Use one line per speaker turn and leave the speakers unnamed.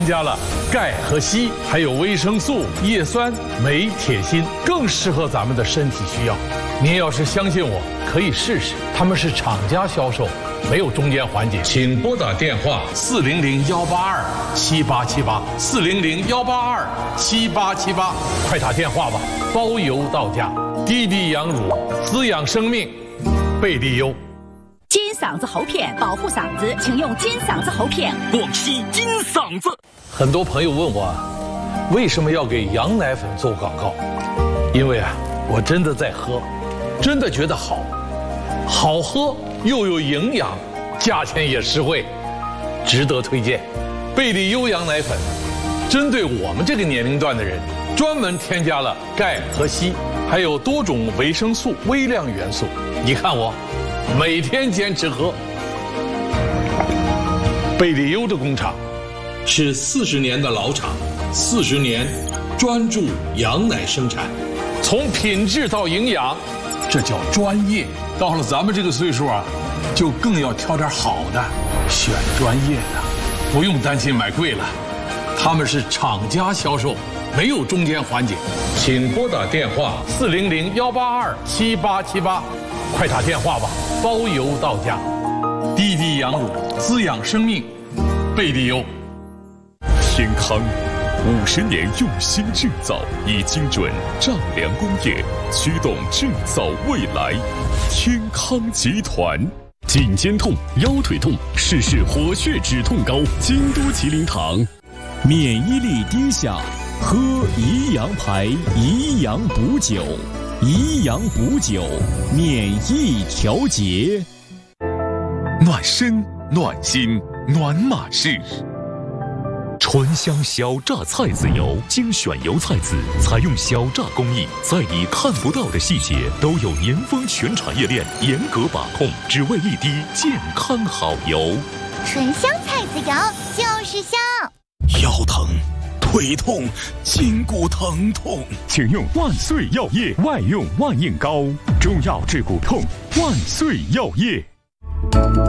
加了钙和硒，还有维生素、叶酸、镁、铁、锌，更适合咱们的身体需要。您要是相信我，可以试试。他们是厂家销售，没有中间环节。请拨打电话400-182-7878，400-182-7878，快打电话吧，包邮到家。滴滴羊乳，滋养生命，贝利优。
金嗓子喉片保护嗓子，请用金嗓子喉片。
广西金嗓子。
很多朋友问我，为什么要给羊奶粉做广告？因为我真的在喝，真的觉得好喝又有营养，价钱也实惠，值得推荐。贝利优羊奶粉，针对我们这个年龄段的人，专门添加了钙和硒，还有多种维生素、微量元素。你看我，每天坚持喝。贝利优的工厂是40年的老厂，40年专注羊奶生产，从品质到营养，这叫专业。到了咱们这个岁数就更要挑点好的，选专业的，不用担心买贵了。他们是厂家销售，没有中间环节。请拨打电话400-182-7878，快打电话吧，包邮到家。滴滴羊乳，滋养生命，贝利优。
天康50年用心制造，以精准丈量工业驱动制造未来。天康集团。颈肩痛、腰腿痛，试试活血止痛膏。京都麒麟堂。
免疫力低下，喝宜阳牌宜阳补酒，宜阳补酒，免疫调节。
暖身、暖心、暖马士。川香小榨菜籽油，精选油菜籽，采用小榨工艺，在你看不到的细节都有年丰全产业链严格把控，只为一滴健康好油。
纯香菜籽油就是香。
腰疼、腿痛、筋骨疼痛，
请用万岁药业外用万应膏，中药治骨痛，万岁药业。